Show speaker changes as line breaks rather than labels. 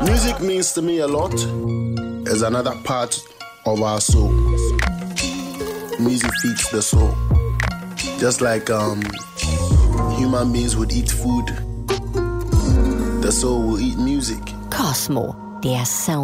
Music means to me a lot. It's another part of our soul. Music feeds the soul. Just like human beings would eat food, the soul will eat music.
Cosmo, der Sound.